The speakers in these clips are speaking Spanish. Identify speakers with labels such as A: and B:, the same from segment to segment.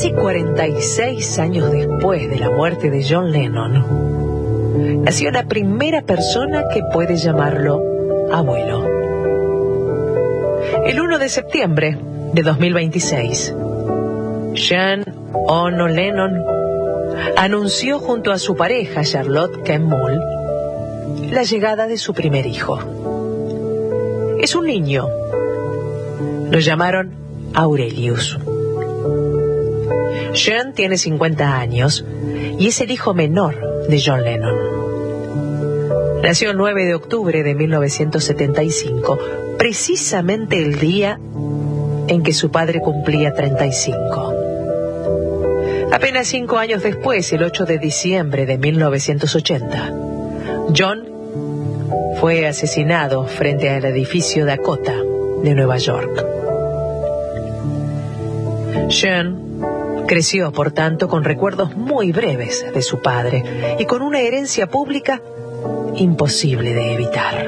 A: Casi 46 años después de la muerte de John Lennon, nació la primera persona que puede llamarlo abuelo. El 1 de septiembre de 2026, John Ono Lennon anunció junto a su pareja Charlotte Kemp-Mull la llegada de su primer hijo. Es un niño. Lo llamaron Aurelius. John tiene 50 años y es el hijo menor de John Lennon. Nació el 9 de octubre de 1975, precisamente el día en que su padre cumplía 35. Apenas 5 años después, el 8 de diciembre de 1980, John fue asesinado frente al edificio Dakota de Nueva York. John creció, por tanto, con recuerdos muy breves de su padre y con una herencia pública imposible de evitar.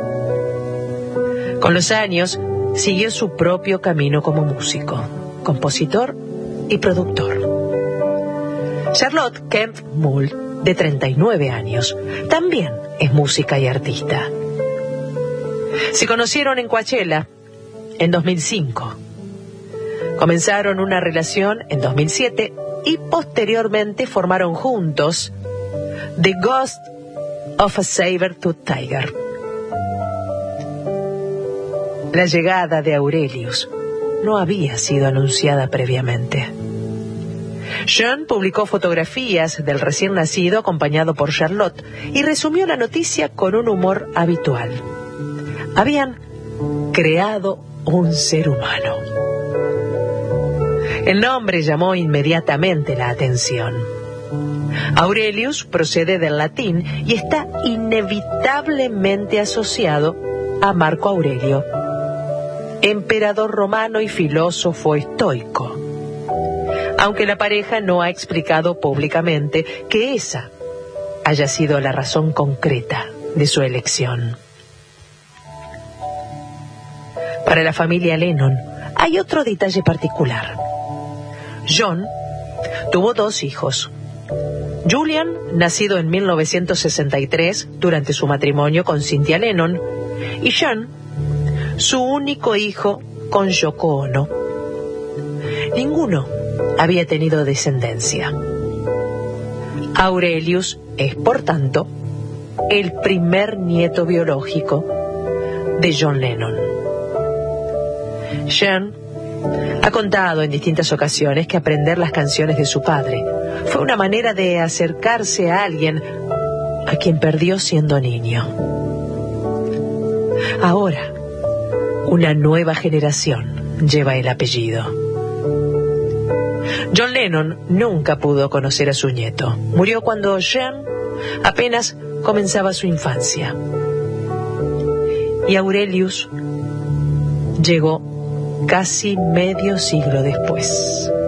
A: Con los años, siguió su propio camino como músico, compositor y productor. Charlotte Kemp-Mull, de 39 años, también es música y artista. Se conocieron en Coachella en 2005. Comenzaron una relación en 2007 y posteriormente formaron juntos The Ghost of a Saber-Tooth Tiger. La llegada de Aurelius no había sido anunciada previamente. John publicó fotografías del recién nacido acompañado por Charlotte y resumió la noticia con un humor habitual. Habían creado un ser humano. El nombre llamó inmediatamente la atención. Aurelius procede del latín y está inevitablemente asociado a Marco Aurelio, emperador romano y filósofo estoico, aunque la pareja no ha explicado públicamente que esa haya sido la razón concreta de su elección. Para la familia Lennon hay otro detalle particular. John tuvo 2 hijos. Julian, nacido en 1963 durante su matrimonio con Cynthia Lennon, y John, su único hijo con Yoko Ono. Ninguno había tenido descendencia. Aurelius es, por tanto, el primer nieto biológico de John Lennon. John ha contado en distintas ocasiones que aprender las canciones de su padre fue una manera de acercarse a alguien a quien perdió siendo niño. Ahora, una nueva generación lleva el apellido. John Lennon nunca pudo conocer a su nieto. Murió cuando John apenas comenzaba su infancia. Y Aurelius llegó casi medio siglo después.